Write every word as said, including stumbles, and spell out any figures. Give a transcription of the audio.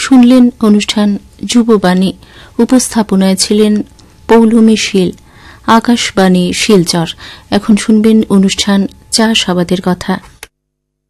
শুনলেন অনুষ্ঠান যুববাণী। উপস্থাপনায় ছিলেন পৌলমী শীল, আকাশবাণী শিলচর। এখন শুনবেন অনুষ্ঠান চাষাবাদের কথা।